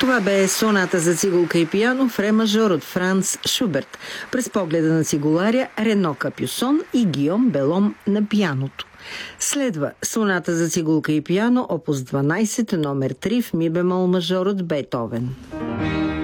Това бе соната за цигулка и пиано в ре мажор от Франц Шуберт. През погледа на цигуларя Рено Капюсон и Гийом Белом на пианото. Следва соната за цигулка и пиано, опус 12, номер 3 в ми бемол мажор от Бетовен.